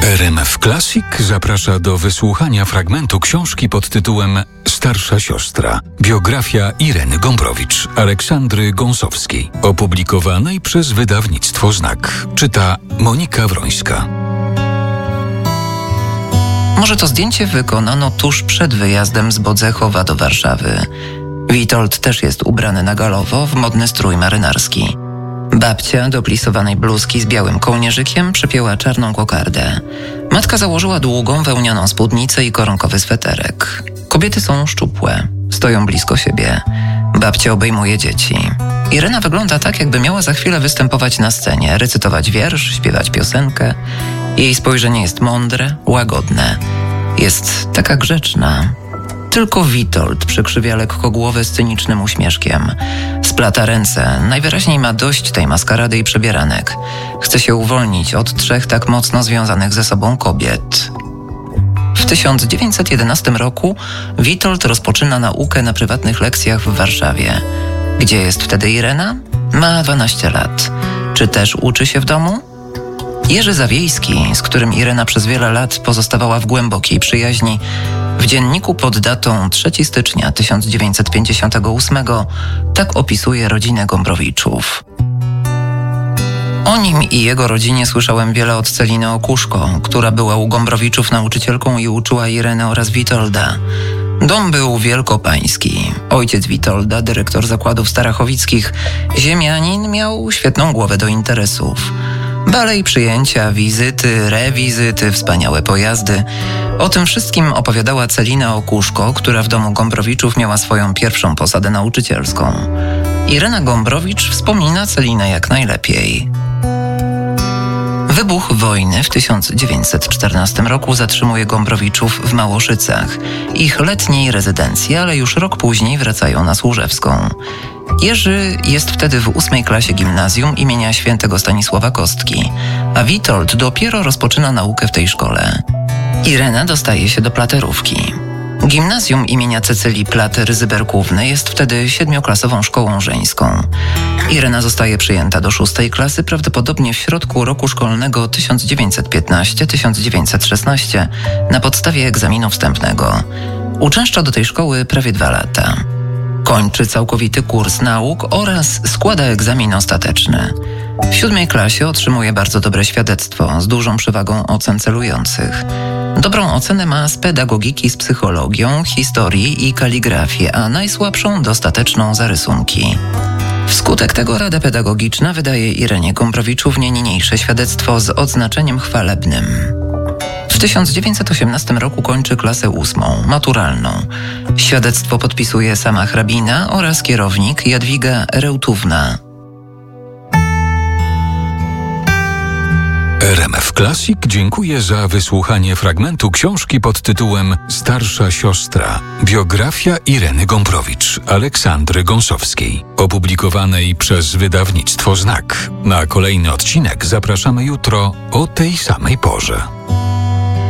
RMF Classic zaprasza do wysłuchania fragmentu książki pod tytułem Starsza siostra. Biografia Ireny Gombrowicz, Aleksandry Gąsowskiej, opublikowanej przez wydawnictwo Znak. Czyta Monika Wrońska. Może to zdjęcie wykonano tuż przed wyjazdem z Bodzechowa do Warszawy. Witold też jest ubrany na galowo w modny strój marynarski. Babcia do plisowanej bluzki z białym kołnierzykiem przypięła czarną kokardę. Matka założyła długą wełnianą spódnicę i koronkowy sweterek. Kobiety są szczupłe, stoją blisko siebie. Babcia obejmuje dzieci. Irena wygląda tak, jakby miała za chwilę występować na scenie, recytować wiersz, śpiewać piosenkę. Jej spojrzenie jest mądre, łagodne. Jest taka grzeczna. Tylko Witold przykrzywia lekko głowę z cynicznym uśmieszkiem. Splata ręce, najwyraźniej ma dość tej maskarady i przebieranek. Chce się uwolnić od 3 tak mocno związanych ze sobą kobiet. W 1911 roku Witold rozpoczyna naukę na prywatnych lekcjach w Warszawie. Gdzie jest wtedy Irena? Ma 12 lat. Czy też uczy się w domu? Jerzy Zawiejski, z którym Irena przez wiele lat pozostawała w głębokiej przyjaźni, w dzienniku pod datą 3 stycznia 1958 tak opisuje rodzinę Gombrowiczów. O nim i jego rodzinie słyszałem wiele od Celiny Okuszko, która była u Gombrowiczów nauczycielką i uczyła Irenę oraz Witolda. Dom był wielkopański. Ojciec Witolda, dyrektor zakładów starachowickich, ziemianin, miał świetną głowę do interesów. Bale i przyjęcia, wizyty, rewizyty, wspaniałe pojazdy. O tym wszystkim opowiadała Celina Okuszko, która w domu Gombrowiczów miała swoją pierwszą posadę nauczycielską. Irena Gombrowicz wspomina Celinę jak najlepiej. Wybuch wojny w 1914 roku zatrzymuje Gombrowiczów w Małoszycach, ich letniej rezydencji, ale już rok później wracają na Służewską. Jerzy jest wtedy w 8 klasie gimnazjum imienia świętego Stanisława Kostki, a Witold dopiero rozpoczyna naukę w tej szkole. Irena dostaje się do platerówki. Gimnazjum imienia Cecylii Plater-Zyberkówny jest wtedy 7-klasową szkołą żeńską. Irena zostaje przyjęta do 6 klasy prawdopodobnie w środku roku szkolnego 1915-1916 na podstawie egzaminu wstępnego. Uczęszcza do tej szkoły prawie 2 lata. Kończy całkowity kurs nauk oraz składa egzamin ostateczny. W 7 klasie otrzymuje bardzo dobre świadectwo z dużą przewagą ocen celujących. Dobrą ocenę ma z pedagogiki z psychologią, historii i kaligrafii, a najsłabszą dostateczną za rysunki. Wskutek tego Rada Pedagogiczna wydaje Irenie Gombrowiczów niniejsze świadectwo z odznaczeniem chwalebnym. W 1918 roku kończy klasę 8, maturalną. Świadectwo podpisuje sama hrabina oraz kierownik Jadwiga Reutówna. RMF Classic dziękuję za wysłuchanie fragmentu książki pod tytułem Starsza siostra. Biografia Ireny Gombrowicz, Aleksandry Gąsowskiej, opublikowanej przez wydawnictwo Znak. Na kolejny odcinek zapraszamy jutro o tej samej porze.